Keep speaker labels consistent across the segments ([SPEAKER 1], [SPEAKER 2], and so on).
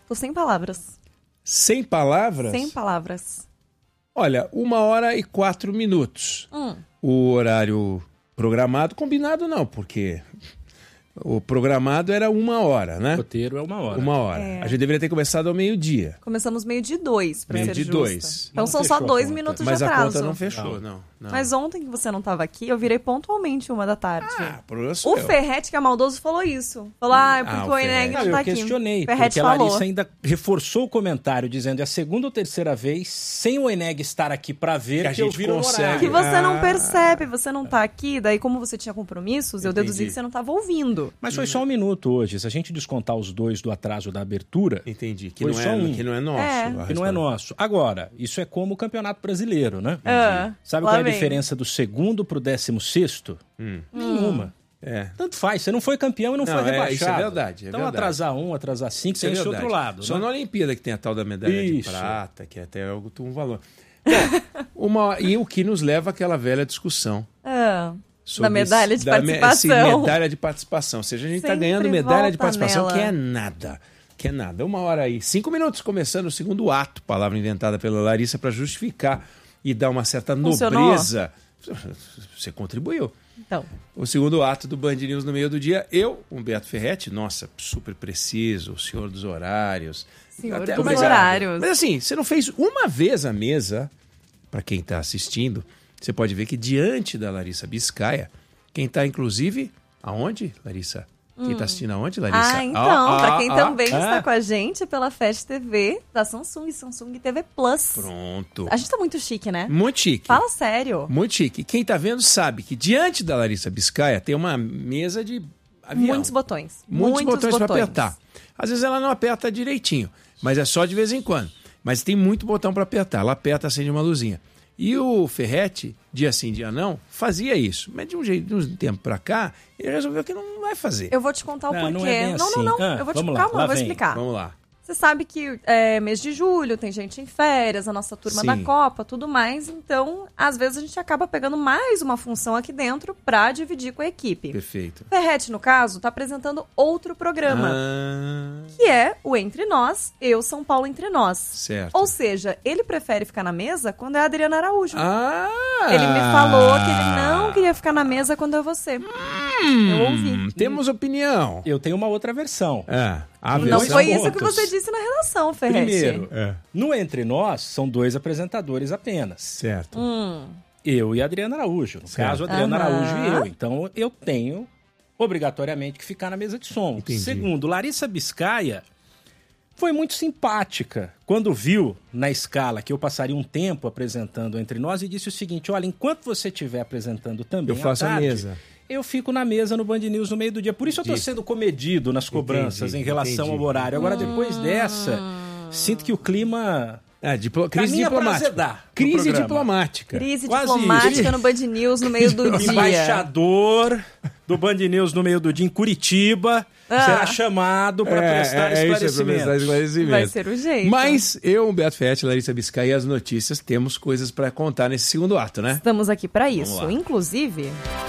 [SPEAKER 1] Tô sem palavras.
[SPEAKER 2] Sem palavras?
[SPEAKER 1] Sem palavras.
[SPEAKER 2] Olha, 1h04. O horário programado, combinado não, porque o programado era 1h, né?
[SPEAKER 3] O roteiro é 1h.
[SPEAKER 2] 1h. A gente deveria ter começado ao meio-dia.
[SPEAKER 1] Começamos 12h02, pra ser justa.
[SPEAKER 2] 2:02.
[SPEAKER 1] Então são só 2 minutos
[SPEAKER 2] Mas
[SPEAKER 1] de atraso.
[SPEAKER 2] a conta não fechou, não.
[SPEAKER 1] Mas ontem que você não estava aqui, eu virei pontualmente 1h da tarde.
[SPEAKER 2] O
[SPEAKER 1] Ferretti, que é maldoso, falou isso. Falou, porque o Eneg não tá aqui.
[SPEAKER 3] Eu questionei,
[SPEAKER 1] Ferretti
[SPEAKER 3] porque a
[SPEAKER 1] falou.
[SPEAKER 3] Larissa ainda reforçou o comentário, dizendo é a segunda ou terceira vez, sem o Eneg estar aqui pra ver, que eu viro no horário.
[SPEAKER 1] Que você não percebe, você não tá aqui, daí como você tinha compromissos, eu deduzi que você não tava ouvindo.
[SPEAKER 3] Mas foi só 1 minuto hoje, se a gente descontar os 2 do atraso da abertura...
[SPEAKER 2] Entendi, que
[SPEAKER 3] foi
[SPEAKER 2] não
[SPEAKER 3] só
[SPEAKER 2] que não é nosso.
[SPEAKER 3] Que não é nosso. Agora, isso é como o Campeonato Brasileiro, né? Sabe qual é a diferença do segundo pro 16º? Nenhuma. Tanto faz, você não foi campeão e não foi rebaixado.
[SPEAKER 2] Isso é verdade.
[SPEAKER 3] Então atrasar 1, atrasar 5, tem esse outro lado.
[SPEAKER 2] Só na Olimpíada que tem a tal da medalha de prata, que até é algo um valor. E o que nos leva àquela velha discussão.
[SPEAKER 1] Da medalha de participação.
[SPEAKER 2] Medalha de participação. Ou seja, a gente está ganhando medalha de participação, que é nada. 1h05, começando o segundo ato, palavra inventada pela Larissa para justificar e dar uma certa nobreza. Você contribuiu.
[SPEAKER 1] Então.
[SPEAKER 2] O segundo ato do Band News no meio do dia, eu, Humberto Ferretti, nossa, super preciso, o senhor dos horários.
[SPEAKER 1] Senhor dos horários.
[SPEAKER 2] Mas assim, você não fez uma vez a mesa, para quem está assistindo, você pode ver que diante da Larissa Biscaia, quem está inclusive, aonde, Larissa? Quem está assistindo aonde, Larissa?
[SPEAKER 1] Para quem também está com a gente pela Fast TV da Samsung TV Plus.
[SPEAKER 2] Pronto.
[SPEAKER 1] A gente tá muito chique, né?
[SPEAKER 2] Muito chique.
[SPEAKER 1] Fala sério.
[SPEAKER 2] Muito chique. Quem tá vendo sabe que diante da Larissa Biscaia tem uma mesa de avião.
[SPEAKER 1] Muitos botões.
[SPEAKER 2] Muitos botões para apertar. Às vezes ela não aperta direitinho, mas é só de vez em quando. Mas tem muito botão para apertar. Ela aperta, acende uma luzinha. E o Ferretti, dia sim, dia não, fazia isso. Mas de um tempo pra cá, ele resolveu que não vai fazer.
[SPEAKER 1] Eu vou te contar o porquê.
[SPEAKER 3] Não é bem assim.
[SPEAKER 1] Não. Eu vou eu vou explicar.
[SPEAKER 2] Vamos lá.
[SPEAKER 1] Você sabe que é mês de julho, tem gente em férias, a nossa turma da Copa, tudo mais. Então, às vezes a gente acaba pegando mais uma função aqui dentro pra dividir com a equipe.
[SPEAKER 2] Perfeito.
[SPEAKER 1] Ferretti, no caso, tá apresentando outro programa. Que é o Entre Nós, Eu, São Paulo Entre Nós.
[SPEAKER 2] Certo.
[SPEAKER 1] Ou seja, ele prefere ficar na mesa quando é a Adriana Araújo. Ele me falou que ele não queria ficar na mesa quando é você. Eu ouvi.
[SPEAKER 2] Temos opinião.
[SPEAKER 3] Eu tenho uma outra versão.
[SPEAKER 1] Não foi isso que você disse na redação, Ferretti.
[SPEAKER 3] Primeiro, no Entre Nós, são 2 apresentadores apenas.
[SPEAKER 2] Certo.
[SPEAKER 3] Eu e a Adriana Araújo. No caso, a Adriana Araújo e eu. Então, eu tenho, obrigatoriamente, que ficar na mesa de som.
[SPEAKER 2] Entendi.
[SPEAKER 3] Segundo, Larissa Biscaia foi muito simpática quando viu na escala que eu passaria um tempo apresentando Entre Nós e disse o seguinte, olha, enquanto você estiver apresentando também
[SPEAKER 2] eu faço
[SPEAKER 3] à tarde,
[SPEAKER 2] a mesa.
[SPEAKER 3] Eu fico na mesa no Band News no meio do dia. Por isso eu tô sendo comedido nas cobranças em relação ao horário. Agora, depois dessa, sinto que o clima...
[SPEAKER 2] crise diplomática. Crise diplomática.
[SPEAKER 1] Crise diplomática no Band News no meio do dia.
[SPEAKER 3] Embaixador do Band News no meio do dia em Curitiba será chamado para prestar esclarecimento.
[SPEAKER 1] Vai ser o jeito.
[SPEAKER 2] Mas eu, Humberto Ferretti, Larissa Biscaia e as notícias, temos coisas para contar nesse segundo ato, né?
[SPEAKER 1] Estamos aqui para isso. Inclusive...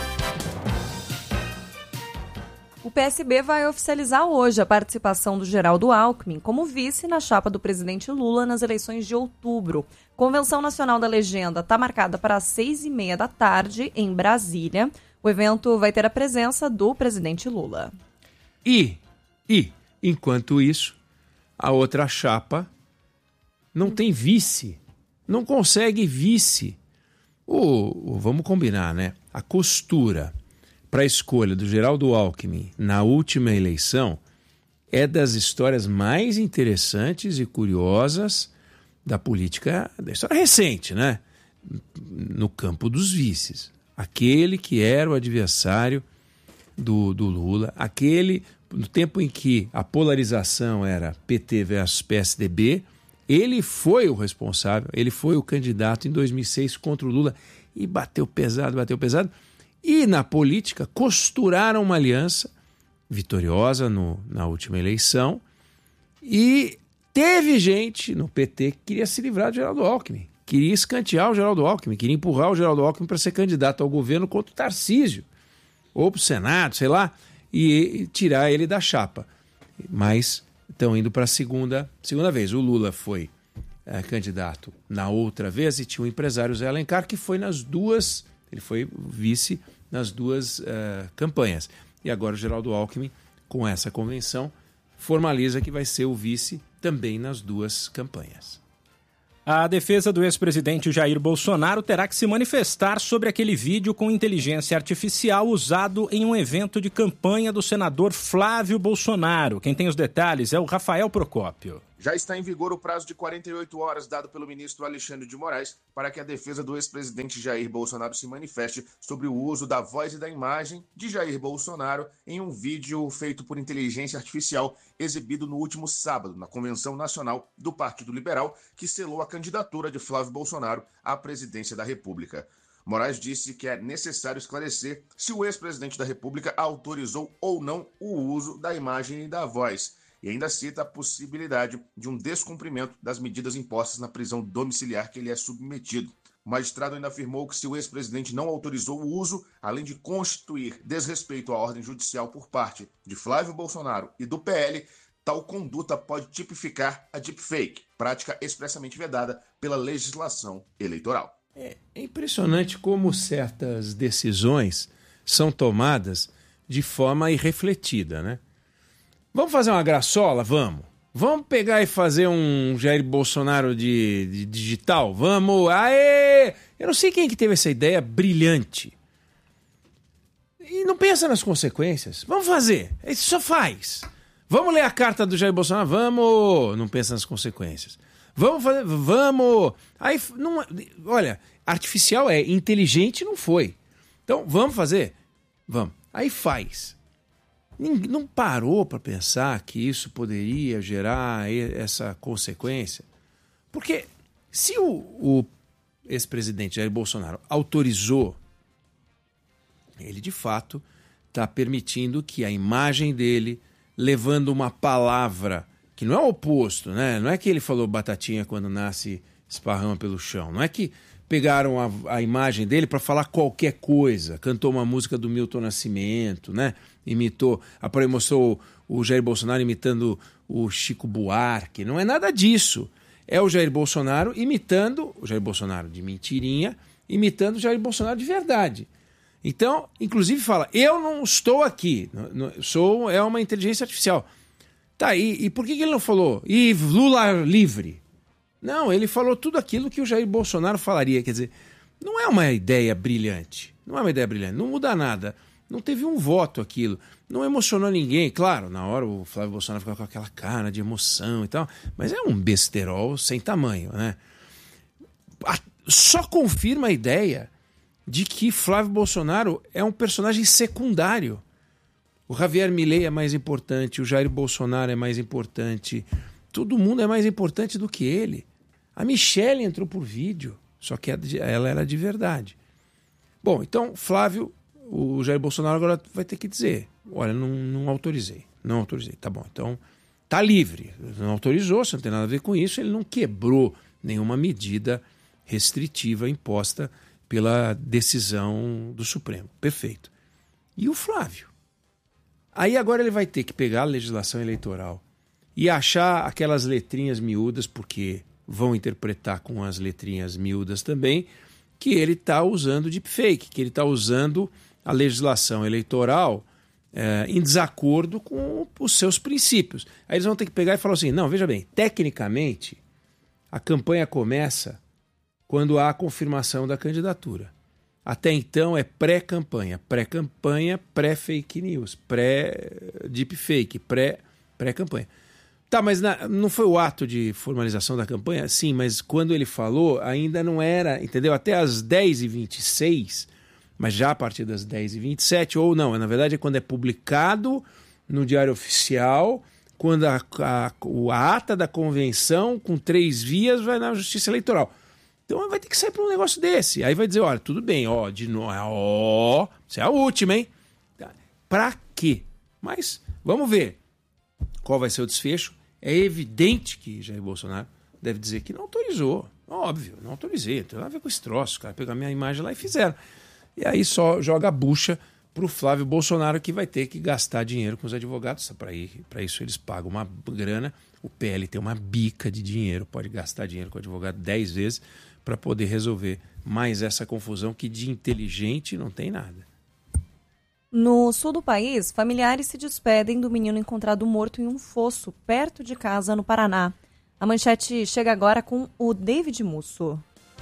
[SPEAKER 1] O PSB vai oficializar hoje a participação do Geraldo Alckmin como vice na chapa do presidente Lula nas eleições de outubro. Convenção Nacional da Legenda está marcada para as 6h30 da tarde em Brasília. O evento vai ter a presença do presidente Lula.
[SPEAKER 2] E enquanto isso, a outra chapa não tem vice, não consegue vice. Vamos combinar, né? A costura para a escolha do Geraldo Alckmin na última eleição é das histórias mais interessantes e curiosas da política, da história recente, né? No campo dos vices. Aquele que era o adversário do Lula, aquele, no tempo em que a polarização era PT versus PSDB, ele foi o responsável, ele foi o candidato em 2006 contra o Lula e bateu pesado. E na política costuraram uma aliança vitoriosa na última eleição e teve gente no PT que queria se livrar do Geraldo Alckmin, queria escantear o Geraldo Alckmin, queria empurrar o Geraldo Alckmin para ser candidato ao governo contra o Tarcísio ou para o Senado, sei lá, e tirar ele da chapa. Mas estão indo para a segunda vez. O Lula foi candidato na outra vez e tinha o empresário Zé Alencar, que foi ele foi vice nas duas campanhas. E agora o Geraldo Alckmin, com essa convenção, formaliza que vai ser o vice também nas duas campanhas.
[SPEAKER 3] A defesa do ex-presidente Jair Bolsonaro terá que se manifestar sobre aquele vídeo com inteligência artificial usado em um evento de campanha do senador Flávio Bolsonaro. Quem tem os detalhes é o Rafael Procópio.
[SPEAKER 4] Já está em vigor o prazo de 48 horas dado pelo ministro Alexandre de Moraes para que a defesa do ex-presidente Jair Bolsonaro se manifeste sobre o uso da voz e da imagem de Jair Bolsonaro em um vídeo feito por inteligência artificial exibido no último sábado na Convenção Nacional do Partido Liberal, que selou a candidatura de Flávio Bolsonaro à presidência da República. Moraes disse que é necessário esclarecer se o ex-presidente da República autorizou ou não o uso da imagem e da voz. E ainda cita a possibilidade de um descumprimento das medidas impostas na prisão domiciliar que ele é submetido. O magistrado ainda afirmou que se o ex-presidente não autorizou o uso, além de constituir desrespeito à ordem judicial por parte de Flávio Bolsonaro e do PL, tal conduta pode tipificar a deepfake, prática expressamente vedada pela legislação eleitoral.
[SPEAKER 2] É impressionante como certas decisões são tomadas de forma irrefletida, né? Vamos fazer uma graçola? Vamos. Vamos pegar e fazer um Jair Bolsonaro de digital? Vamos. Aê! Eu não sei quem que teve essa ideia brilhante. E não pensa nas consequências. Vamos fazer. Isso só faz. Vamos ler a carta do Jair Bolsonaro? Vamos. Não pensa nas consequências. Vamos fazer? Vamos. Aí, não, olha, artificial é, inteligente não foi. Então, vamos fazer? Vamos. Aí faz. Não parou para pensar que isso poderia gerar essa consequência? Porque se o ex-presidente Jair Bolsonaro autorizou, ele de fato está permitindo que a imagem dele, levando uma palavra que não é o oposto, né? Não é que ele falou batatinha quando nasce esparrama pelo chão, não é que pegaram a imagem dele para falar qualquer coisa, cantou uma música do Milton Nascimento, né? Mostrou o Jair Bolsonaro imitando o Chico Buarque. Não é nada disso. É o Jair Bolsonaro imitando o Jair Bolsonaro de mentirinha, imitando o Jair Bolsonaro de verdade. Então, inclusive fala, eu não estou aqui, é uma inteligência artificial. Tá, e por que ele não falou? E Lula livre? Não, ele falou tudo aquilo que o Jair Bolsonaro falaria. Quer dizer, não é uma ideia brilhante. Não é uma ideia brilhante. Não muda nada. Não teve um voto aquilo. Não emocionou ninguém. Claro, na hora o Flávio Bolsonaro ficava com aquela cara de emoção e tal. Mas é um besterol sem tamanho, né? Só confirma a ideia de que Flávio Bolsonaro é um personagem secundário. O Javier Milei é mais importante. O Jair Bolsonaro é mais importante. Todo mundo é mais importante do que ele. A Michelle entrou por vídeo, só que ela era de verdade. Bom, então, Flávio, o Jair Bolsonaro agora vai ter que dizer, olha, não autorizei. Não autorizei, tá bom. Então, tá livre. Não autorizou, você não tem nada a ver com isso. Ele não quebrou nenhuma medida restritiva imposta pela decisão do Supremo. Perfeito. E o Flávio? Aí agora ele vai ter que pegar a legislação eleitoral e achar aquelas letrinhas miúdas, porque vão interpretar com as letrinhas miúdas também, que ele está usando deepfake, que ele está usando a legislação eleitoral em desacordo com os seus princípios. Aí eles vão ter que pegar e falar assim, não, veja bem, tecnicamente a campanha começa quando há a confirmação da candidatura. Até então é pré-campanha, pré-fake news, pré-deepfake, pré-campanha. Tá, mas não foi o ato de formalização da campanha? Sim, mas quando ele falou, ainda não era, entendeu? Até às 10h26, mas já a partir das 10h27, ou não, na verdade é quando é publicado no Diário Oficial, quando a ata da convenção, com 3 vias, vai na Justiça Eleitoral. Então vai ter que sair para um negócio desse. Aí vai dizer, olha, tudo bem, de novo, isso é a última, hein? Pra quê? Mas vamos ver qual vai ser o desfecho. É evidente que Jair Bolsonaro deve dizer que não autorizou. Óbvio, não autorizei. Não tem nada a ver com esse troço. Os caras pegaram minha imagem lá e fizeram. E aí só joga a bucha para o Flávio Bolsonaro, que vai ter que gastar dinheiro com os advogados. Para isso eles pagam uma grana. O PL tem uma bica de dinheiro, pode gastar dinheiro com o advogado 10 vezes para poder resolver mais essa confusão que de inteligente não tem nada.
[SPEAKER 1] No sul do país, familiares se despedem do menino encontrado morto em um fosso perto de casa no Paraná. A manchete chega agora com o David Musso.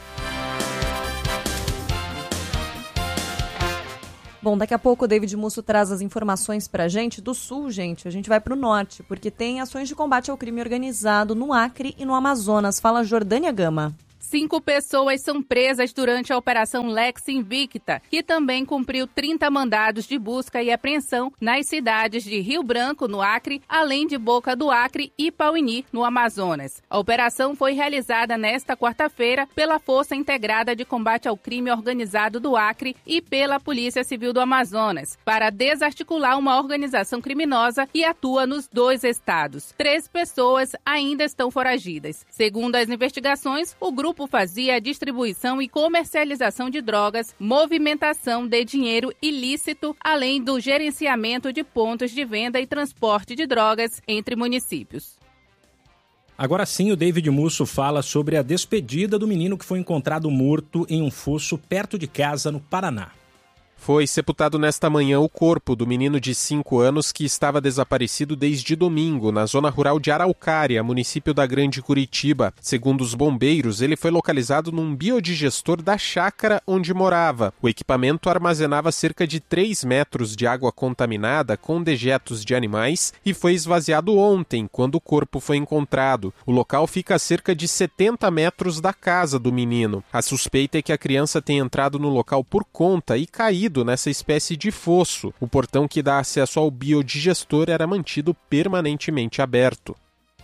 [SPEAKER 1] Bom, daqui a pouco o David Musso traz as informações pra gente do sul, gente. A gente vai pro norte, porque tem ações de combate ao crime organizado no Acre e no Amazonas. Fala Jordânia Gama.
[SPEAKER 5] 5 pessoas são presas durante a Operação Lex Invicta, que também cumpriu 30 mandados de busca e apreensão nas cidades de Rio Branco, no Acre, além de Boca do Acre e Pauini, no Amazonas. A operação foi realizada nesta quarta-feira pela Força Integrada de Combate ao Crime Organizado do Acre e pela Polícia Civil do Amazonas, para desarticular uma organização criminosa que atua nos 2 estados. 3 pessoas ainda estão foragidas. Segundo as investigações, o grupo fazia a distribuição e comercialização de drogas, movimentação de dinheiro ilícito, além do gerenciamento de pontos de venda e transporte de drogas entre municípios.
[SPEAKER 3] Agora sim, o David Musso fala sobre a despedida do menino que foi encontrado morto em um fosso perto de casa no Paraná.
[SPEAKER 6] Foi sepultado nesta manhã o corpo do menino de 5 anos que estava desaparecido desde domingo, na zona rural de Araucária, município da Grande Curitiba. Segundo os bombeiros, ele foi localizado num biodigestor da chácara onde morava. O equipamento armazenava cerca de 3 metros de água contaminada com dejetos de animais e foi esvaziado ontem, quando o corpo foi encontrado. O local fica a cerca de 70 metros da casa do menino. A suspeita é que a criança tenha entrado no local por conta e caído nessa espécie de fosso. O portão que dá acesso ao biodigestor era mantido permanentemente aberto.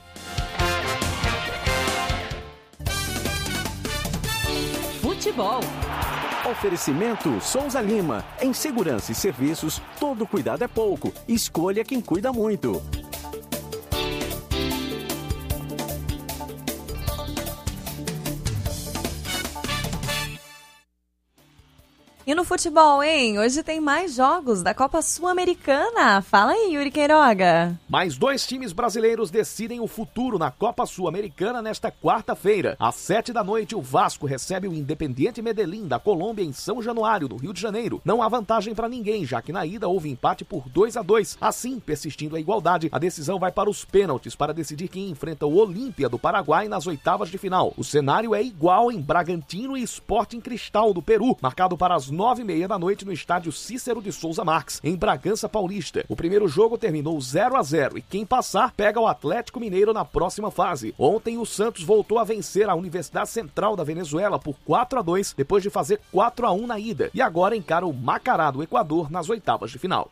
[SPEAKER 7] Futebol. Oferecimento Souza Lima. Em segurança e serviços, todo cuidado é pouco. Escolha quem cuida muito.
[SPEAKER 1] E no futebol, hein? Hoje tem mais jogos da Copa Sul-Americana. Fala aí, Yuri Queiroga.
[SPEAKER 8] Mais 2 times brasileiros decidem o futuro na Copa Sul-Americana nesta quarta-feira. Às 7 da noite, o Vasco recebe o Independiente Medellín da Colômbia em São Januário, no Rio de Janeiro. Não há vantagem para ninguém, já que na ida houve empate por 2-2. Assim, persistindo a igualdade, a decisão vai para os pênaltis para decidir quem enfrenta o Olímpia do Paraguai nas oitavas de final. O cenário é igual em Bragantino e Sporting Cristal do Peru, marcado para as 9h30 da noite no estádio Cícero de Souza Marques, em Bragança Paulista. O primeiro jogo terminou 0-0 e quem passar pega o Atlético Mineiro na próxima fase. Ontem o Santos voltou a vencer a Universidade Central da Venezuela por 4-2, depois de fazer 4-1 na ida, e agora encara o Macará do Equador nas oitavas de final.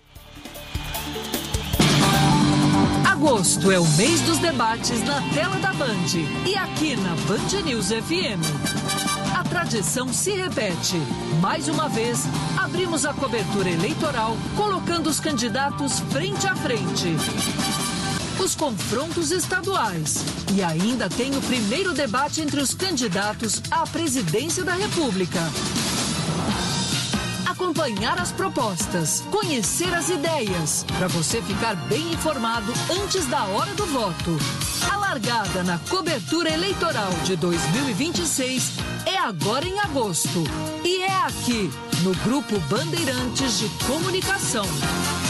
[SPEAKER 9] Agosto é o mês dos debates na tela da Band e aqui na Band News FM. A tradição se repete. Mais uma vez, abrimos a cobertura eleitoral colocando os candidatos frente a frente. Os confrontos estaduais. E ainda tem o primeiro debate entre os candidatos à presidência da República. Acompanhar as propostas, conhecer as ideias, para você ficar bem informado antes da hora do voto. A largada na cobertura eleitoral de 2026 é agora em agosto. E é aqui, no Grupo Bandeirantes de Comunicação.